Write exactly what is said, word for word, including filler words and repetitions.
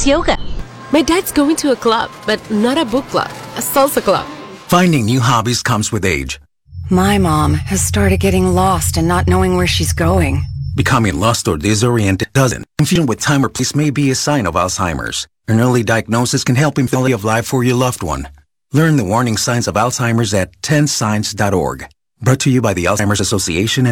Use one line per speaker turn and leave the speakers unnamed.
Pilates yoga.
My dad's going to a club, but not a book club, a salsa club.
Finding new hobbies comes with age.
My mom has started getting lost and not knowing where she's going.
Becoming lost or disoriented doesn't. Confusion with time or place may be a sign of Alzheimer's. An early diagnosis can help in quality of life for your loved one. Learn the warning signs of Alzheimer's at ten signs dot org. Brought to you by the Alzheimer's Association and